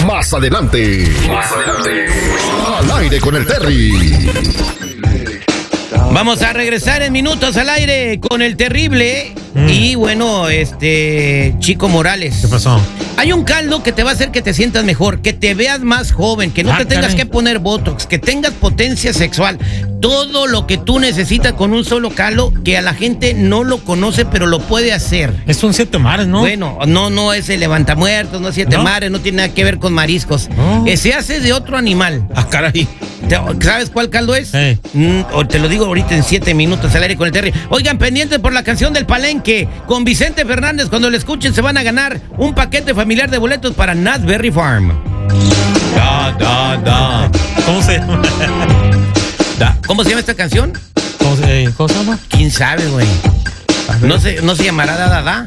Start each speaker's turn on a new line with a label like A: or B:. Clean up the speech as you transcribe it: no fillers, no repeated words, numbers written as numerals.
A: Más adelante. Al aire con el Terry.
B: Vamos a regresar en minutos al aire con el terrible y bueno, Chico Morales.
C: ¿Qué pasó?
B: Hay un caldo que te va a hacer que te sientas mejor, que te veas más joven, que no te tengas que poner botox, que tengas potencia sexual. Todo lo que tú necesitas con un solo caldo que a la gente no lo conoce, pero lo puede hacer.
C: Es un 7 mares, ¿no?
B: Bueno, no es el levantamuertos, no es 7 mares, no tiene nada que ver con mariscos. Se hace de otro animal.
C: Ah, caray.
B: ¿Sabes cuál caldo es?
C: Sí.
B: Te lo digo ahorita en 7 minutos al aire con el Terry. Oigan, pendientes por la canción del Palenque. Con Vicente Fernández, cuando lo escuchen se van a ganar un paquete familiar de boletos para Knott's Farm.
C: ¿Cómo se llama?
B: ¿Cómo se llama esta canción?
C: ¿Cómo se llama?
B: ¿Quién sabe, güey? ¿No se llamará Da?